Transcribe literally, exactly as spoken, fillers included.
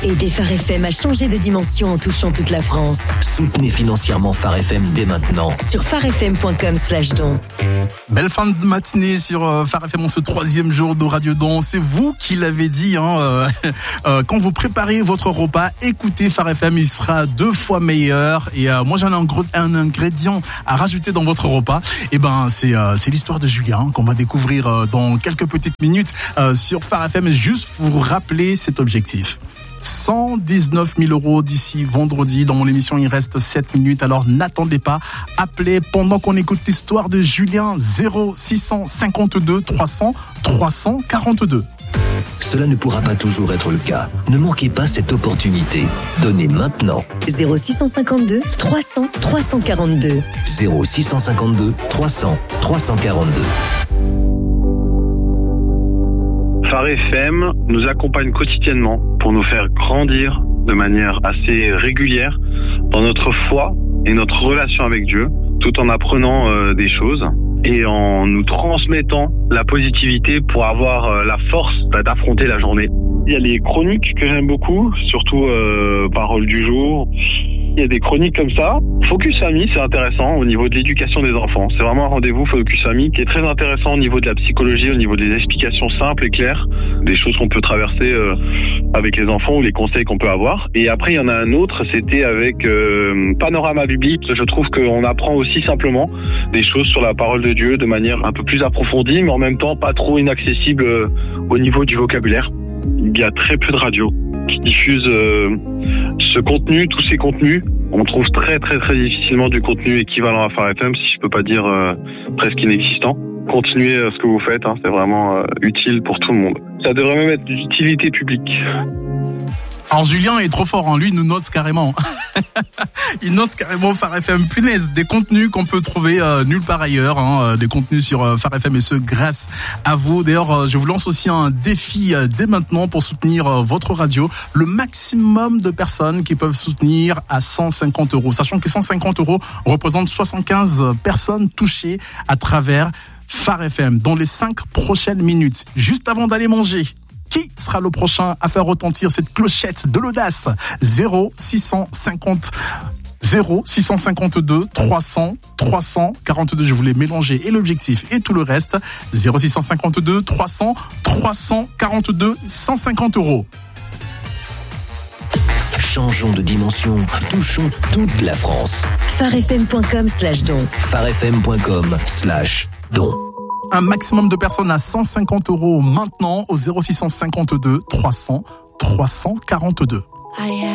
Aidez Phare F M à changer de dimension en touchant toute la France. Soutenez financièrement Phare F M dès maintenant. Sur pharefm.com slash don. Belle fin de matinée sur Phare F M en ce troisième jour de Radio Don. C'est vous qui l'avez dit, hein, euh, euh, quand vous préparez votre repas, écoutez Phare F M, il sera deux fois meilleur. Et euh, moi j'en ai un, gros, un ingrédient à rajouter dans votre repas. Et ben c'est euh, c'est l'histoire de Julien qu'on va découvrir euh, dans quelques petites minutes euh, sur Phare F M. Juste pour vous rappeler cet objectif. cent dix-neuf mille euros d'ici vendredi. Dans mon émission, il reste sept minutes. Alors n'attendez pas. Appelez pendant qu'on écoute l'histoire de Julien. Zéro six cent cinquante-deux trois cents trois cent quarante-deux. Cela ne pourra pas toujours être le cas. Ne manquez pas cette opportunité. Donnez maintenant. Zéro six cent cinquante-deux trois cents trois cent quarante-deux. Zéro six cent cinquante-deux trois cents trois cent quarante-deux. Phare F M nous accompagne quotidiennement pour nous faire grandir de manière assez régulière dans notre foi et notre relation avec Dieu, tout en apprenant euh, des choses et en nous transmettant la positivité pour avoir euh, la force bah, d'affronter la journée. Il y a les chroniques que j'aime beaucoup, surtout euh, Parole du jour. Il y a des chroniques comme ça. Focus Famille, c'est intéressant au niveau de l'éducation des enfants. C'est vraiment un rendez-vous Focus Famille qui est très intéressant au niveau de la psychologie, au niveau des explications simples et claires, des choses qu'on peut traverser euh, avec les enfants ou les conseils qu'on peut avoir. Et après, il y en a un autre, c'était avec euh, Panorama biblique. Je trouve qu'on apprend aussi simplement des choses sur la parole de Dieu de manière un peu plus approfondie, mais en même temps pas trop inaccessible euh, au niveau du vocabulaire. Il y a très peu de radios qui diffusent euh, ce contenu, tous ces contenus. On trouve très très très difficilement du contenu équivalent à Phare F M, si je peux pas dire euh, presque inexistant. Continuez euh, ce que vous faites, hein, c'est vraiment euh, utile pour tout le monde. Ça devrait même être d'utilité publique. Alors Julien est trop fort, hein. Lui il nous note carrément. Il note carrément Phare F M. Punaise, des contenus qu'on peut trouver euh, nulle part ailleurs, hein, des contenus sur euh, Phare F M et ce grâce à vous. D'ailleurs, euh, je vous lance aussi un défi euh, dès maintenant pour soutenir euh, votre radio. Le maximum de personnes qui peuvent soutenir à cent cinquante euros, sachant que cent cinquante euros représentent soixante-quinze personnes touchées à travers Phare F M dans les cinq prochaines minutes, juste avant d'aller manger. Qui sera le prochain à faire retentir cette clochette de l'audace? Zéro six cent cinquante zéro six cent cinquante-deux trois cents trois cent quarante-deux. Je voulais mélanger et l'objectif et tout le reste. Zéro six cent cinquante-deux trois cents trois cent quarante-deux, cent cinquante euros. Changeons de dimension, touchons toute la France. pharefm.com slash don. pharefm.com slash don. Un maximum de personnes à cent cinquante euros maintenant au zéro six cent cinquante-deux trois cents trois cent quarante-deux.